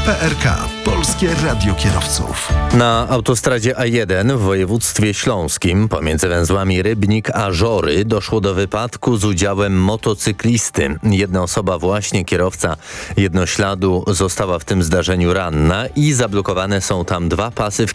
PRK, Polskie Radio Kierowców. Na autostradzie A1 w województwie śląskim pomiędzy węzłami Rybnik a Żory doszło do wypadku z udziałem motocyklisty. Jedna osoba, właśnie kierowca jednośladu, została w tym zdarzeniu ranna i zablokowane są tam dwa pasy w